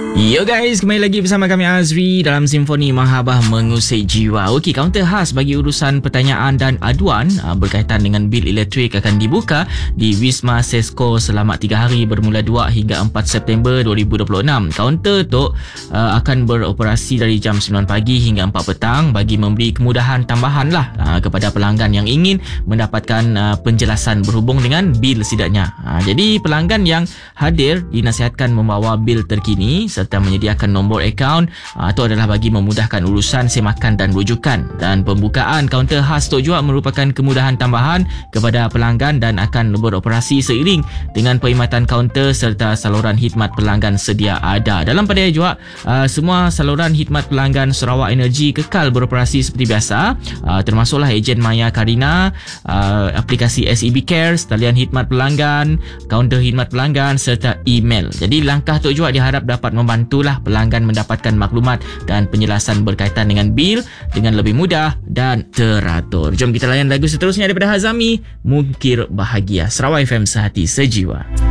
Yo guys, kembali lagi bersama kami Azri dalam Simfoni Mahabah Mengusik Jiwa. Okey, kaunter khas bagi urusan pertanyaan dan aduan berkaitan dengan bil elektrik akan dibuka di Wisma Sesko selama 3 hari bermula 2 hingga 4 September 2026. Kaunter tu akan beroperasi dari jam 9 pagi hingga 4 petang bagi memberi kemudahan tambahan lah kepada pelanggan yang ingin mendapatkan penjelasan berhubung dengan bil setidaknya. Jadi pelanggan yang hadir dinasihatkan membawa bil terkini serta menyediakan nombor akaun itu adalah bagi memudahkan urusan semakan dan rujukan. Dan pembukaan kaunter khas tu juga merupakan kemudahan tambahan kepada pelanggan dan akan beroperasi seiring dengan perkhidmatan kaunter serta saluran khidmat pelanggan sedia ada. Dalam pada juga semua saluran khidmat pelanggan Sarawak Energy kekal beroperasi seperti biasa, termasuklah ejen Maya Karina, aplikasi SEB Cares, talian khidmat pelanggan, kaunter khidmat pelanggan serta email. Jadi langkah tu juga diharap dapat membantulah pelanggan mendapatkan maklumat dan penjelasan berkaitan dengan bil dengan lebih mudah dan teratur. Jom kita layan lagu seterusnya daripada Hazami, Mungkir Bahagia. Sarawak FM, sehati sejiwa.